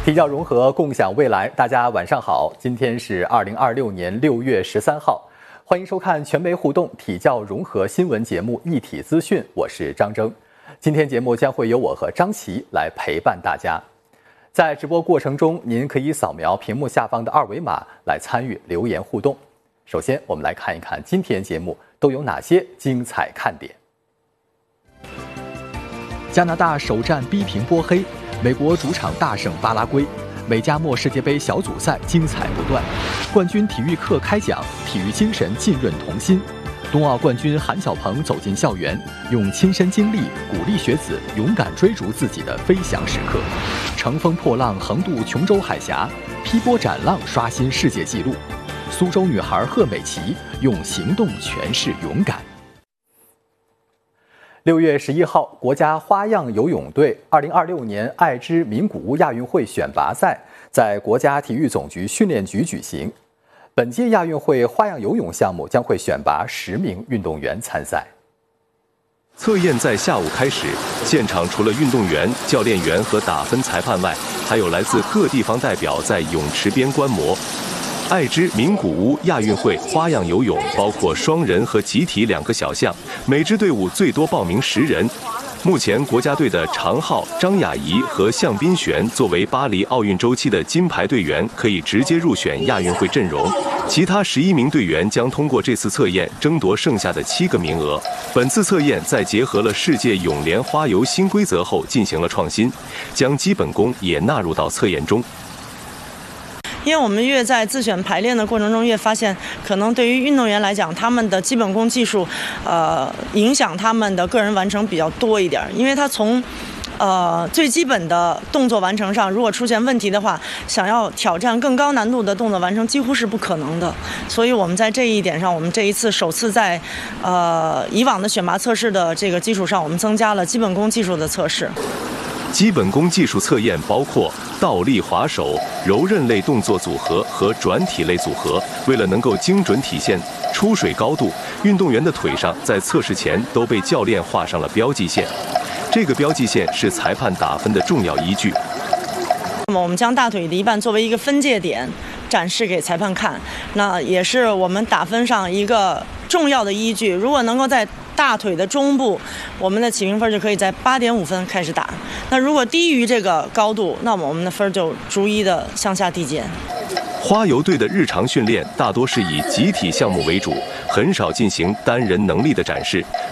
体教融合，共享未来。大家晚上好，今天是2026年6月13号，欢迎收看全媒互动体教融合新闻节目《一体资讯》，我是张征。今天节目将会由我和张琪来陪伴大家。在直播过程中，您可以扫描屏幕下方的2维码来参与留言互动。首先，我们来看一看今天节目都有哪些精彩看点。加拿大首战逼平波黑，美国主场大胜巴拉圭，美加墨世界杯小组赛精彩不断，冠军体育课开讲，体育精神浸润童心。冬奥冠军韩晓鹏走进校园，用亲身经历鼓励学子勇敢追逐自己的飞翔时刻。乘风破浪横渡琼州海峡，劈波斩浪刷新世界纪录。苏州女孩贺美琪用行动诠释勇敢。6月11号，国家花样游泳队2026年爱知名古屋亚运会选拔赛在国家体育总局训练局举行。本届亚运会花样游泳项目将会选拔10名运动员参赛。 测验在下午开始，现场除了运动员、教练员和打分裁判外，还有来自各地方代表在泳池边观摩。爱知名古屋亚运会花样游泳包括双人和集体2个小项，每支队伍最多报名10人。目前国家队的常浩、张雅怡和向斌璇作为巴黎奥运周期的金牌队员，可以直接入选亚运会阵容。其他11名队员将通过这次测验争夺剩下的7个名额。本次测验在结合了世界泳联花游新规则后进行了创新，将基本功也纳入到测验中。 因为我们越在自选排练的过程中，越发现可能对于运动员来讲，他们的基本功技术，影响他们的个人完成比较多一点。因为他从最基本的动作完成上，如果出现问题的话，想要挑战更高难度的动作完成几乎是不可能的。所以我们在这一点上，我们这一次首次在以往的选拔测试的这个基础上，我们增加了基本功技术的测试。 基本功技术测验包括倒立划手、柔韧类动作组合和转体类组合。为了能够精准体现出水高度，运动员的腿上在测试前都被教练画上了标记线。这个标记线是裁判打分的重要依据。 那么我们将大腿的一半作为一个分界点展示给裁判看，那也是我们打分上一个重要的依据。如果能够在大腿的中部，我们的起评分就可以在8.5分开始打。那如果低于这个高度，那么我们的分就逐一的向下递减。 花游队的日常训练大多是以集体项目为主，很少进行单人能力的展示。